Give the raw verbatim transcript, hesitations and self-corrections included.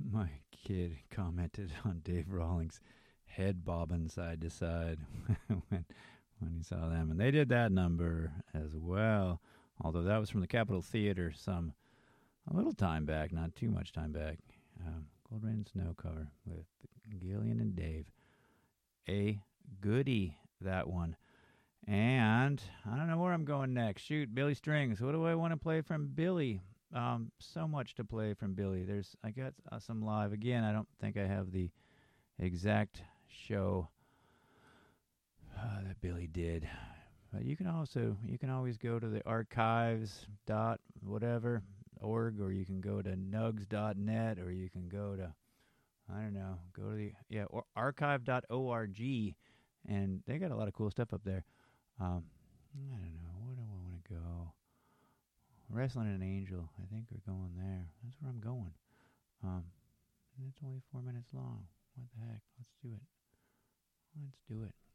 My kid commented on Dave Rawlings' head bobbing side to side when when he saw them, and they did that number as well. Although that was from the Capitol Theater, some a little time back, not too much time back. Um, Cold Rain and Snow cover with Gillian and Dave. A goodie, that one. And I don't know where I'm going next. Shoot, Billy Strings. What do I want to play from Billy? Um, so much to play from Billy. There's, I got uh, some live. Again, I don't think I have the exact show uh, that Billy did. But you can also, you can always go to the archives dot whatever org, or you can go to nugs dot net, or you can go to, I don't know, go to the, yeah, or archive dot org, and they got a lot of cool stuff up there. Um, I don't know, where do I want to go? Wrestling an Angel, I think we're going there. That's where I'm going. Um, and it's only four minutes long. What the heck? Let's do it. Let's do it.